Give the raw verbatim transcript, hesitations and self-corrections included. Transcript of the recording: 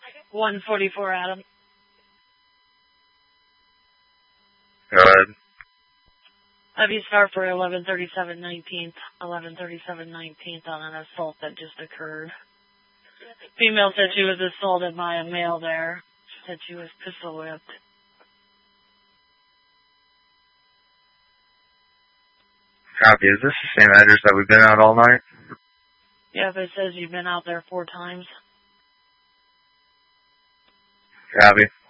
one forty-four, Adam. Go ahead. Have you start for eleven thirty-seven nineteenth, eleven thirty-seven nineteenth on an assault that just occurred. Female said she was assaulted by a male there. She said she was pistol whipped. Copy. Is this the same address that we've been out all night? Yeah, but it says you've been out there four times. Copy.